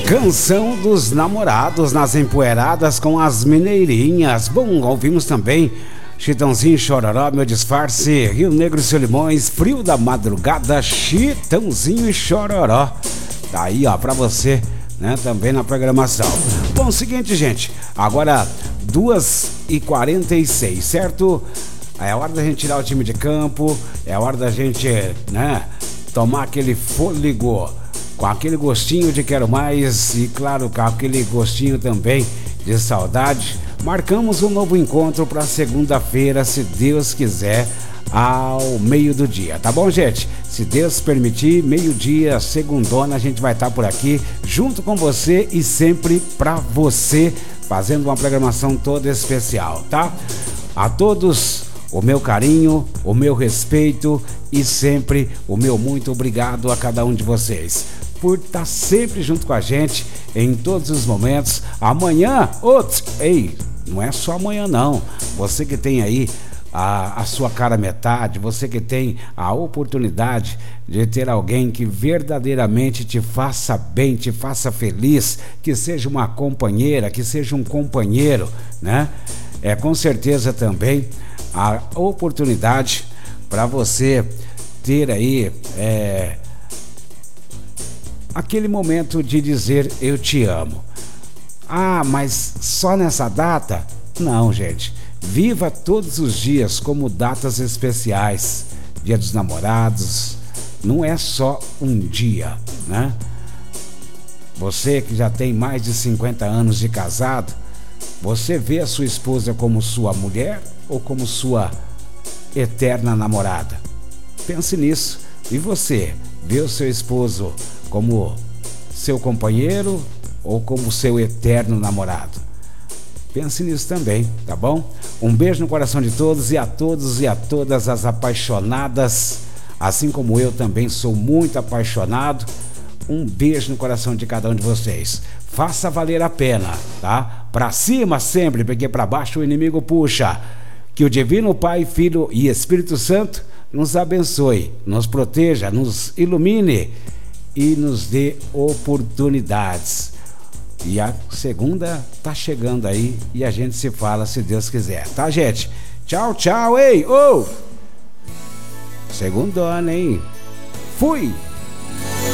Canção dos Namorados nas empoeiradas com as mineirinhas. Bom, ouvimos também Chitãozinho e Chororó, Meu Disfarce, Rio Negro e Solimões, Frio da Madrugada, Chitãozinho e Chororó. Tá aí, ó, pra você, né, também na programação. Bom, seguinte, gente, agora 2h46, certo? É hora da gente tirar o time de campo, é hora da gente, né, tomar aquele fôlego, com aquele gostinho de quero mais e, claro, com aquele gostinho também de saudade. Marcamos um novo encontro para segunda-feira, se Deus quiser, ao meio do dia, tá bom, gente? Se Deus permitir, meio-dia, segundona, a gente vai estar por aqui junto com você e sempre para você, fazendo uma programação toda especial, tá? A todos, o meu carinho, o meu respeito e sempre o meu muito obrigado a cada um de vocês por estar sempre junto com a gente em todos os momentos. Amanhã, ei, não é só amanhã não, você que tem aí a sua cara metade, você que tem a oportunidade de ter alguém que verdadeiramente te faça bem, te faça feliz, que seja uma companheira, que seja um companheiro, né? É com certeza também a oportunidade para você ter aí aquele momento de dizer eu te amo. Ah, mas só nessa data? Não, gente. Viva todos os dias como datas especiais. Dia dos Namorados não é só um dia, né? Você que já tem mais de 50 anos de casado, você vê a sua esposa como sua mulher ou como sua eterna namorada? Pense nisso. E você, vê o seu esposo como seu companheiro ou como seu eterno namorado? Pense nisso também, tá bom? Um beijo no coração de todos e a todas as apaixonadas, assim como eu também sou muito apaixonado. Um beijo no coração de cada um de vocês. Faça valer a pena, tá? Pra cima sempre, porque pra baixo o inimigo puxa. Que o Divino Pai, Filho e Espírito Santo nos abençoe, nos proteja, nos ilumine e nos dê oportunidades. E a segunda tá chegando aí e a gente se fala se Deus quiser, tá, gente? Tchau, tchau, ei, ô! Segundona, hein? Fui!